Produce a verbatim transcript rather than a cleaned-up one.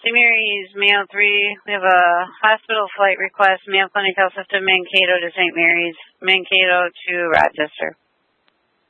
Saint Mary's, Mayo three. We have a hospital flight request, Mayo Clinic Health System, Mankato to Saint Mary's, Mankato to Rochester.